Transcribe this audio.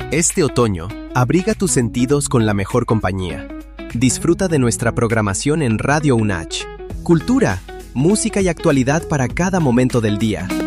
Este otoño, abriga tus sentidos con la mejor compañía. Disfruta de nuestra programación en Radio UNACH. Cultura, música y actualidad para cada momento del día.